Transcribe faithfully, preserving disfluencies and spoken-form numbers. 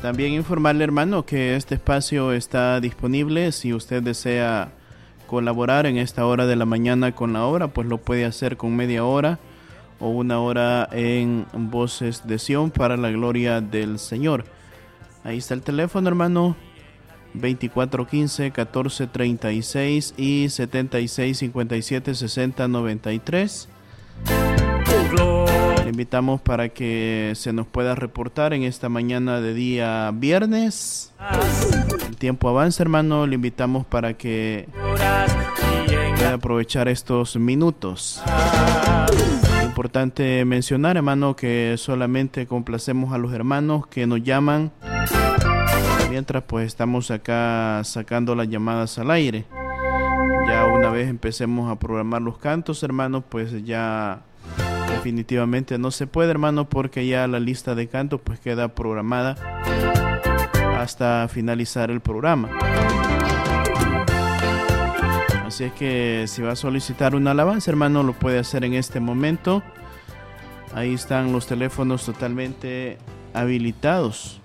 También informarle, hermano, que este espacio está disponible. Si usted desea colaborar en esta hora de la mañana con la hora, pues lo puede hacer con media hora o una hora en Voces de Sion para la gloria del Señor. Ahí está el teléfono, hermano, veinticuatro quince, catorce treinta y seis y setenta y seis cincuenta y siete sesenta noventa y tres. Le invitamos para que se nos pueda reportar en esta mañana de día viernes. El tiempo avanza, hermano. Le invitamos para que pueda aprovechar estos minutos. Es importante mencionar, hermano, que solamente complacemos a los hermanos que nos llaman mientras pues estamos acá sacando las llamadas al aire. Ya una vez empecemos a programar los cantos, hermanos, pues ya definitivamente no se puede, hermano, porque ya la lista de cantos pues queda programada hasta finalizar el programa. Así es que si va a solicitar una alabanza, hermano, lo puede hacer en este momento. Ahí están los teléfonos totalmente habilitados.